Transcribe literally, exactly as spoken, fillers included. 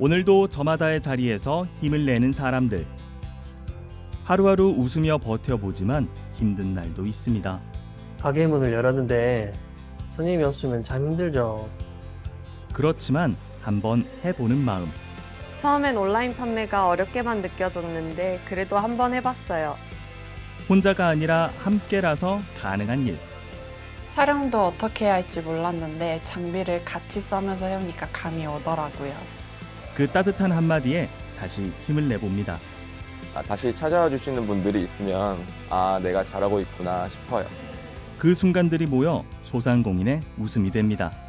오늘도 저마다의 자리에서 힘을 내는 사람들. 하루하루 웃으며 버텨보지만 힘든 날도 있습니다. 가게 문을 열었는데 손님이 없으면 참 힘들죠. 그렇지만 한번 해보는 마음. 처음엔 온라인 판매가 어렵게만 느껴졌는데 그래도 한번 해봤어요. 혼자가 아니라 함께라서 가능한 일. 촬영도 어떻게 해야 할지 몰랐는데 장비를 같이 써면서 해오니까 감이 오더라고요. 그 따뜻한 한마디에 다시 힘을 내봅니다. 아, 다시 찾아와 주시는 분들이 있으면 아, 내가 잘하고 있구나 싶어요. 그 순간들이 모여 소상공인의 웃음이 됩니다.